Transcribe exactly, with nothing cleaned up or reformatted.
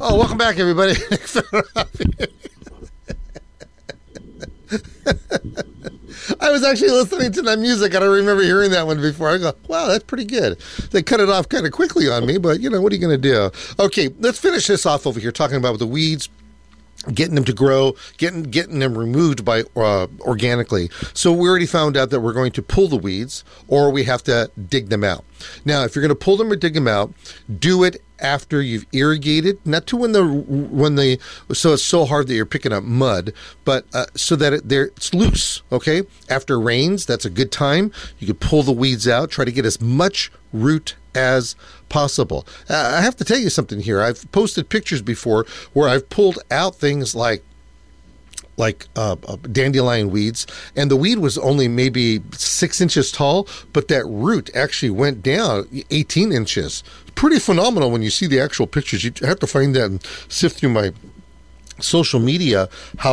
Oh, welcome back, everybody. I was actually listening to that music, and I remember hearing that one before. I go, wow, that's pretty good. They cut it off kind of quickly on me, but, you know, what are you going to do? Okay, let's finish this off over here, talking about the weeds, getting them to grow, getting getting them removed by uh, organically. So we already found out that we're going to pull the weeds, or we have to dig them out. Now, if you're going to pull them or dig them out, do it after you've irrigated, not to when the when the so it's so hard that you're picking up mud, but uh, so that it, they're, it's loose. Okay, after rains, that's a good time. You can pull the weeds out, try to get as much root as possible. Uh, I have to tell you something here. I've posted pictures before where I've pulled out things like like uh, uh, dandelion weeds, and the weed was only maybe six inches tall, but that root actually went down eighteen inches. Pretty phenomenal when you see the actual pictures. You have to find that and sift through my social media how